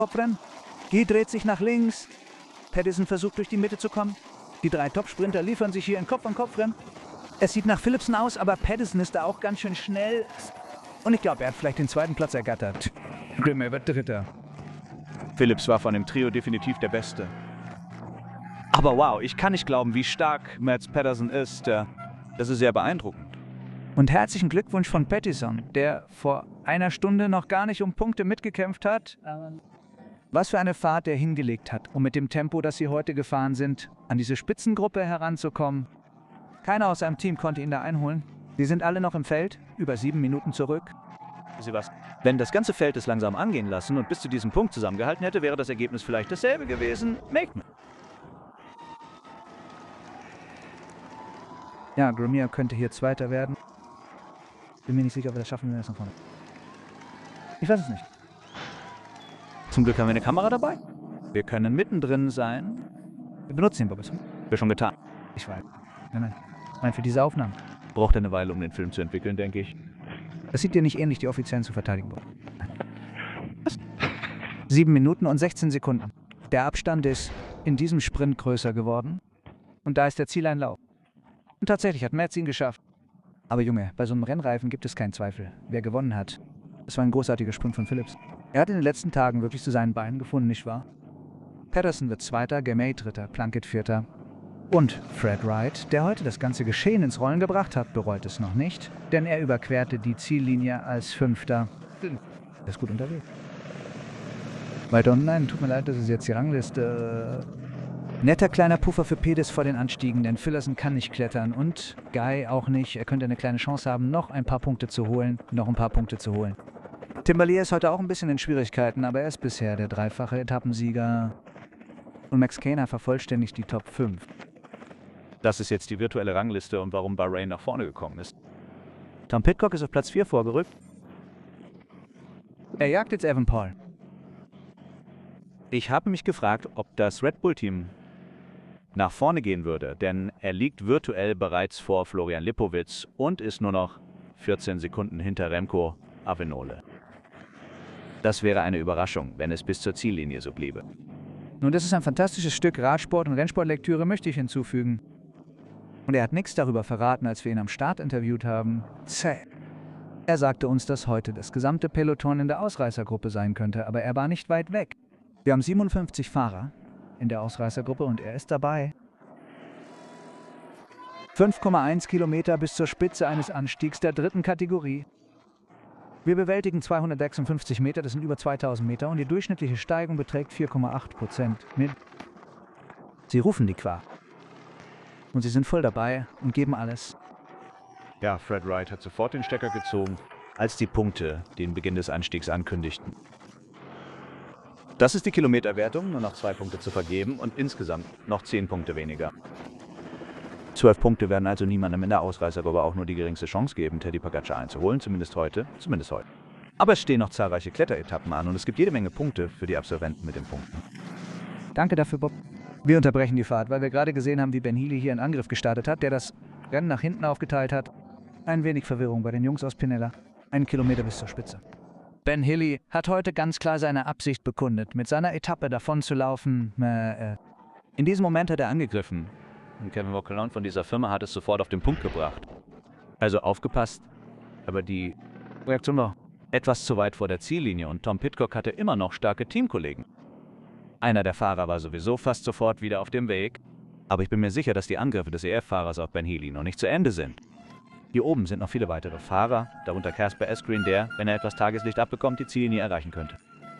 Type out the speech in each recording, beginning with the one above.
Kopfrennen. Guy dreht sich nach links. Pedersen versucht durch die Mitte zu kommen. Die 3 Top-Sprinter liefern sich hier in Kopf-an-Kopf-Rennen. Es sieht nach Philipsen aus, aber Pedersen ist da auch ganz schön schnell. Und ich glaube, er hat vielleicht den 2. Platz ergattert. Grimme wird 3. Phillips war von dem Trio definitiv der Beste. Aber wow, ich kann nicht glauben, wie stark Mads Pedersen ist. Das ist sehr beeindruckend. Und herzlichen Glückwunsch von Pedersen, der vor einer Stunde noch gar nicht um Punkte mitgekämpft hat. Was für eine Fahrt er hingelegt hat, um mit dem Tempo, das sie heute gefahren sind, an diese Spitzengruppe heranzukommen. Keiner aus seinem Team konnte ihn da einholen. Sie sind alle noch im Feld, über 7 Minuten zurück. Wenn das ganze Feld es langsam angehen lassen und bis zu diesem Punkt zusammengehalten hätte, wäre das Ergebnis vielleicht dasselbe gewesen. Ja, Grimier könnte hier Zweiter werden. Bin mir nicht sicher, ob wir das schaffen, wenn wir das nach vorne. Ich weiß es nicht. Zum Glück haben wir eine Kamera dabei. Wir können mittendrin sein. Wir benutzen den Bobbes. Wir schon getan. Ich weiß. Nein. Ich meine, für diese Aufnahmen. Braucht eine Weile, um den Film zu entwickeln, denke ich. Das sieht dir nicht ähnlich, die Offiziellen zu verteidigen. Was? 7 Minuten und 16 Sekunden. Der Abstand ist in diesem Sprint größer geworden. Und da ist der Zieleinlauf. Und tatsächlich hat Mads ihn geschafft. Aber Junge, bei so einem Rennreifen gibt es keinen Zweifel, wer gewonnen hat. Es war ein großartiger Sprint von Phillips. Er hat in den letzten Tagen wirklich zu seinen Beinen gefunden, nicht wahr? Pedersen wird Zweiter, Girmay Dritter, Plunkett Vierter. Und Fred Wright, der heute das ganze Geschehen ins Rollen gebracht hat, bereut es noch nicht, denn er überquerte die Ziellinie als Fünfter. Er ist gut unterwegs. Weiter unten, nein, tut mir leid, das ist jetzt die Rangliste. Netter kleiner Puffer für Pedis vor den Anstiegen, denn Philipsen kann nicht klettern und Guy auch nicht. Er könnte eine kleine Chance haben, noch ein paar Punkte zu holen. Tim Ballier ist heute auch ein bisschen in Schwierigkeiten, aber er ist bisher der 3-fache Etappensieger. Und Max Kehner vervollständigt die Top 5. Das ist jetzt die virtuelle Rangliste und warum Bahrain nach vorne gekommen ist. Tom Pidcock ist auf Platz 4 vorgerückt. Er jagt jetzt Evan Paul. Ich habe mich gefragt, ob das Red Bull-Team nach vorne gehen würde, denn er liegt virtuell bereits vor Florian Lipowitz und ist nur noch 14 Sekunden hinter Remco Evenepoel. Das wäre eine Überraschung, wenn es bis zur Ziellinie so bliebe. Nun, das ist ein fantastisches Stück Radsport- und Rennsportlektüre, möchte ich hinzufügen. Und er hat nichts darüber verraten, als wir ihn am Start interviewt haben. Er sagte uns, dass heute das gesamte Peloton in der Ausreißergruppe sein könnte, aber er war nicht weit weg. Wir haben 57 Fahrer in der Ausreißergruppe und er ist dabei. 5,1 Kilometer bis zur Spitze eines Anstiegs der 3. Kategorie. Wir bewältigen 256 Meter, das sind über 2000 Meter und die durchschnittliche Steigung beträgt 4,8%. Sie rufen die Qua. Und sie sind voll dabei und geben alles. Ja, Fred Wright hat sofort den Stecker gezogen, als die Punkte den Beginn des Anstiegs ankündigten. Das ist die Kilometerwertung, nur noch 2 Punkte zu vergeben und insgesamt noch 10 Punkte weniger. 12 Punkte werden also niemandem in der Ausreißergruppe auch nur die geringste Chance geben, Tadej Pogačar einzuholen, zumindest heute. Aber es stehen noch zahlreiche Kletteretappen an und es gibt jede Menge Punkte für die Absolventen mit den Punkten. Danke dafür, Bob. Wir unterbrechen die Fahrt, weil wir gerade gesehen haben, wie Ben Healy hier einen Angriff gestartet hat, der das Rennen nach hinten aufgeteilt hat. Ein wenig Verwirrung bei den Jungs aus Pinella. 1 Kilometer bis zur Spitze. Ben Healy hat heute ganz klar seine Absicht bekundet, mit seiner Etappe davon zu laufen. In diesem Moment hat er angegriffen. Und Kevin Vauquelin von dieser Firma hat es sofort auf den Punkt gebracht. Also aufgepasst, aber die Reaktion war etwas zu weit vor der Ziellinie und Tom Pidcock hatte immer noch starke Teamkollegen. Einer der Fahrer war sowieso fast sofort wieder auf dem Weg, aber ich bin mir sicher, dass die Angriffe des EF-Fahrers auf Ben Healy noch nicht zu Ende sind. Hier oben sind noch viele weitere Fahrer, darunter Casper Asgreen, der, wenn er etwas Tageslicht abbekommt, die Ziellinie erreichen könnte.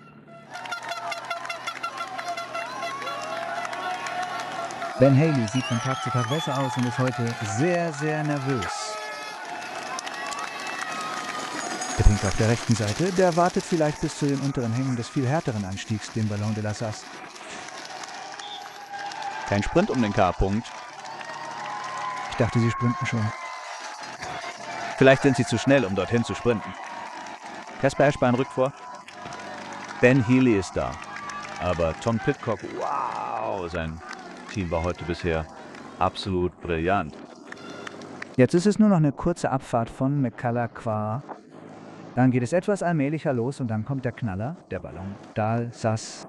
Ben Healy sieht von Tag zu Tag besser aus und ist heute sehr, sehr nervös. Der Pink auf der rechten Seite, der wartet vielleicht bis zu den unteren Hängen des viel härteren Anstiegs, dem Ballon de la Sasse. Kein Sprint um den K-Punkt. Ich dachte, sie sprinten schon. Vielleicht sind sie zu schnell, um dorthin zu sprinten. Casper Asgreen rückt vor. Ben Healy ist da. Aber Tom Pidcock, wow, sein Team war heute bisher absolut brillant. Jetzt ist es nur noch eine kurze Abfahrt von McCulloch qua Dann geht es etwas allmählicher los und dann kommt der Knaller, der Ballon. Dahl, Sass,